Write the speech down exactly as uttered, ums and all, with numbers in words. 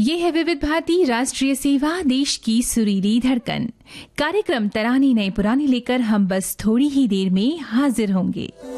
ये है विविध भारती राष्ट्रीय सेवा, देश की सुरीली धड़कन। कार्यक्रम तराने नए पुराने लेकर हम बस थोड़ी ही देर में हाजिर होंगे।